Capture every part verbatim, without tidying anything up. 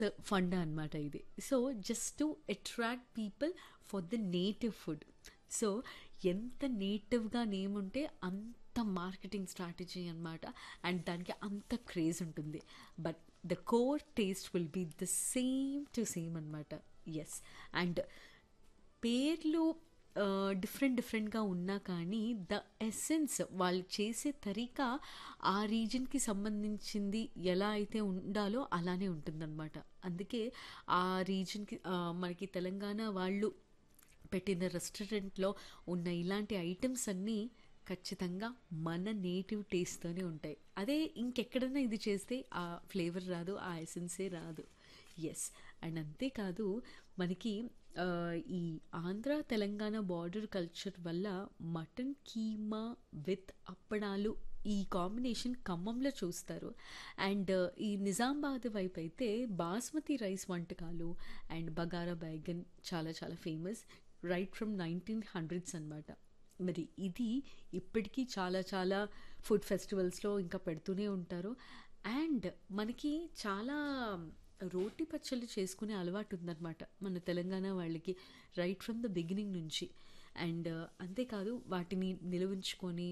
Fund అనమాట ఇది. So, just to attract people for the native food. So, ఎంత నేటివ్‌గా name ఉంటే అంత మార్కెటింగ్ స్ట్రాటజీ అనమాట. అండ్ దానికి అంత క్రేజ్ ఉంటుంది. But the core taste will be the same to same అనమాట. యెస్. అండ్ పేర్లు డిఫరెంట్ డిఫరెంట్గా ఉన్నా కానీ ద ఎసెన్స్ వాళ్ళు చేసే తరీకా ఆ రీజన్కి సంబంధించింది ఎలా అయితే ఉండాలో అలానే ఉంటుందన్నమాట. అందుకే ఆ రీజన్కి మనకి తెలంగాణ వాళ్ళు పెట్టిన రెస్టారెంట్లో ఉన్న ఇలాంటి ఐటమ్స్ అన్నీ ఖచ్చితంగా మన నేటివ్ టేస్ట్తోనే ఉంటాయి. అదే ఇంకెక్కడైనా ఇది చేస్తే ఆ ఫ్లేవర్ రాదు, ఆ ఎసెన్సే రాదు. ఎస్. అండ్ అంతేకాదు మనకి ఆ, ఈ ఆంధ్ర తెలంగాణ బార్డర్ కల్చర్ వల్ల మటన్ కీమా విత్ అప్పడాలు ఈ కాంబినేషన్ ఖమ్మంలో చూస్తారు. అండ్ ఈ నిజామాబాద్ వైపు అయితే బాస్మతి రైస్ వంటకాలు అండ్ బగారా బైగన్ చాలా చాలా famous right from nineteen hundreds అనమాట. మరి ఇది ఇప్పటికీ చాలా చాలా ఫుడ్ ఫెస్టివల్స్లో ఇంకా పెడుతూనే ఉంటారు. అండ్ మనకి చాలా రోటి పచ్చళ్ళు చేసుకునే అలవాటు ఉందన్నమాట మన తెలంగాణ వాళ్ళకి రైట్ ఫ్రమ్ ద బిగినింగ్ నుంచి. అండ్ అంతేకాదు వాటిని నిలవించుకొని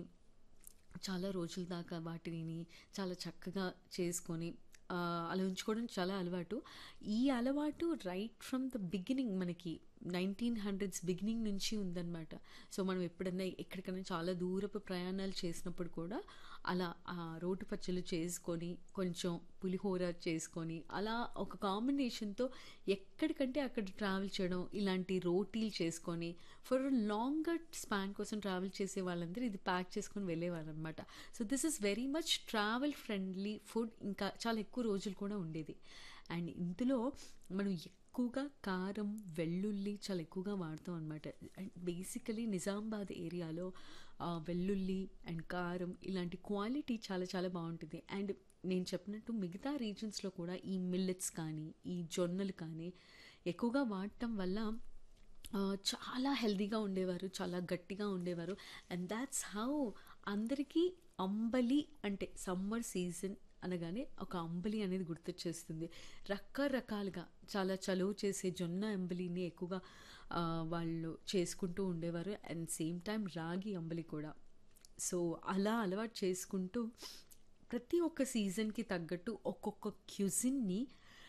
చాలా రోజుల దాకా వాటిని చాలా చక్కగా చేసుకొని ఆ, అలా ఉంచుకోవడం చాలా అలవాటు. ఈ అలవాటు రైట్ ఫ్రమ్ ద బిగినింగ్ మనకి నైన్టీన్ హండ్రెడ్స్ బిగినింగ్ నుంచి ఉందన్నమాట. సో మనం ఎప్పుడన్నా ఎక్కడికైనా చాలా దూరపు ప్రయాణాలు చేసినప్పుడు కూడా అలా ఆ రోటి పచ్చళ్ళు చేసుకొని కొంచెం పులిహోర చేసుకొని అలా ఒక కాంబినేషన్తో ఎక్కడికంటే అక్కడ ట్రావెల్ చేయడం, ఇలాంటి రోటీలు చేసుకొని ఫర్ లాంగర్ స్పాన్ కోసం ట్రావెల్ చేసే వాళ్ళందరూ ఇది ప్యాక్ చేసుకొని వెళ్ళేవారు అనమాట. So this is very much travel friendly food. ఇంకా చాలా ఎక్కువ రోజులు కూడా ఉండేది. అండ్ ఇందులో మనం ఎక్కువగా కారం, వెల్లుల్లి చాలా ఎక్కువగా వాడతాం అనమాట. అండ్ బేసికలీ నిజామాబాద్ ఏరియాలో ఆ, వెల్లుల్లి అండ్ కారం ఇలాంటి క్వాలిటీ చాలా చాలా బాగుంటుంది. అండ్ నేను చెప్పినట్టు మిగతా రీజన్స్లో కూడా ఈ మిల్లెట్స్ కానీ ఈ జొన్నలు కానీ ఎక్కువగా వాడటం వల్ల ఆ, చాలా హెల్తీగా ఉండేవారు, చాలా గట్టిగా ఉండేవారు. అండ్ దాట్స్ హౌ అందరికీ అంబలి అంటే సమ్మర్ సీజన్ అనగానే ఒక అంబలి అనేది గుర్తొచ్చేస్తుంది. రకరకాలుగా చాలా చలువ చేసే జొన్న అంబలిని ఎక్కువగా ఆ, వాళ్ళు చేసుకుంటూ ఉండేవారు. అండ్ సేమ్ టైం రాగి అంబలి కూడా. సో అలా అలవాటు చేసుకుంటూ ప్రతి ఒక్క సీజన్కి తగ్గట్టు ఒక్కొక్క క్యూజిన్ని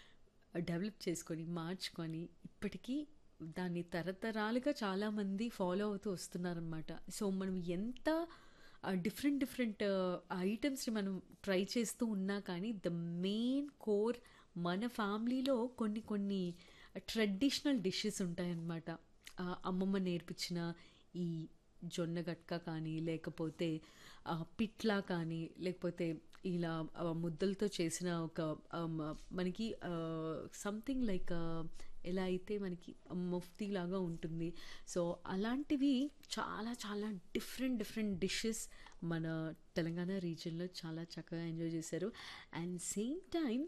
డెవలప్ చేసుకొని మార్చుకొని ఇప్పటికీ దాన్ని తరతరాలుగా చాలామంది ఫాలో అవుతూ వస్తున్నారనమాట. సో మనం ఎంత డిఫరెంట్ డిఫరెంట్ ఐటమ్స్ని మనం ట్రై చేస్తూ ఉన్నా కానీ ద మెయిన్ కోర్ మన ఫ్యామిలీలో కొన్ని కొన్ని ట్రెడిషనల్ డిషెస్ ఉంటాయన్నమాట. ఆ, అమ్మమ్మ నేర్పించిన ఈ జొన్న గట్క కానీ లేకపోతే ఆ, పిట్లా కానీ లేకపోతే ఇలా ఆ, ముద్దలతో చేసిన ఒక ఆ, మ- మనకి సంథింగ్ లైక్ ఎలా అయితే మనకి ముఫ్తీ లాగా ఉంటుంది. సో అలాంటివి చాలా చాలా డిఫరెంట్ డిఫరెంట్ డిషెస్ మన తెలంగాణ రీజియన్లో చాలా చక్కగా ఎంజాయ్ చేశారు. అండ్ సేమ్ టైం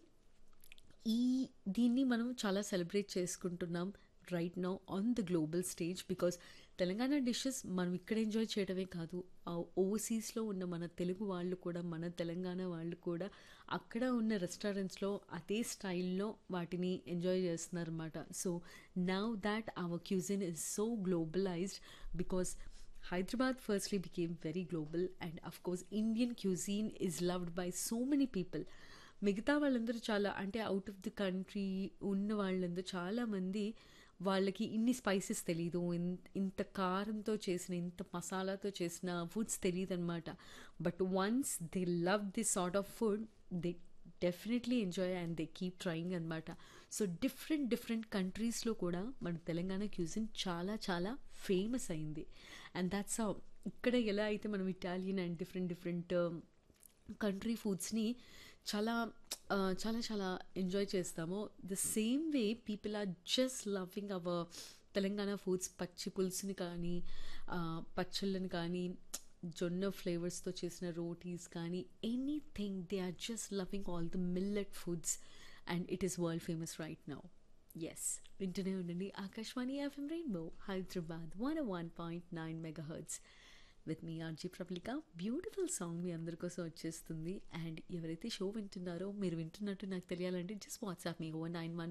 ఈ దీన్ని మనం చాలా సెలబ్రేట్ చేసుకుంటున్నాం right now on the global stage. Because Telangana dishes మనం ఇక్కడ ఎంజాయ్ చేయడమే కాదు, ఓవర్సీస్లో ఉన్న మన తెలుగు వాళ్ళు కూడా మన తెలంగాణ వాళ్ళు కూడా అక్కడ ఉన్న రెస్టారెంట్స్లో అదే స్టైల్లో వాటిని enjoy చేస్తున్నారన్నమాట. So now that hour cuisine is so globalised because Hyderabad firstly became very global, and of course Indian cuisine is loved by so many people. మిగతా వాళ్ళందరూ చాలా అంటే అవుట్ ఆఫ్ ది కంట్రీ ఉన్న వాళ్ళందరూ చాలామంది వాళ్ళకి ఇన్ని స్పైసెస్ తెలీదు, ఇన్- ఇంత కారంతో చేసిన ఇంత మసాలాతో చేసిన ఫుడ్స్ తెలియదు అనమాట. But once they love this sort of food they definitely enjoy and they keep trying అనమాట. సో డిఫరెంట్ డిఫరెంట్ కంట్రీస్లో కూడా మన తెలంగాణ క్యూజిన్ చాలా చాలా ఫేమస్ అయింది. అండ్ దాట్స్ హౌ ఇక్కడ ఎలా అయితే మనం Italian and different different country ఫుడ్స్ని చాలా ఆ, చాలా చాలా ఎంజాయ్ చేస్తామో the same way people are just loving hour Telangana foods. పచ్చి పులుసుని కానీ ఆ, పచ్చళ్ళని కానీ జొన్న ఫ్లేవర్స్తో చేసిన రోటీస్ కానీ anything they are just loving all the millet foods and it is world famous right now. Yes, వింటూనే ఉండండి Akashvani FM rainbow Hyderabad one one point nine mega hurts. With me RG Prabalika. Beautiful song మీ అందరి కోసం వచ్చేస్తుంది. అండ్ ఎవరైతే show వింటున్నారో మీరు వింటున్నట్టు నాకు తెలియాలంటే జస్ట్ వాట్సాప్ మీ ఓ నైన్ వన్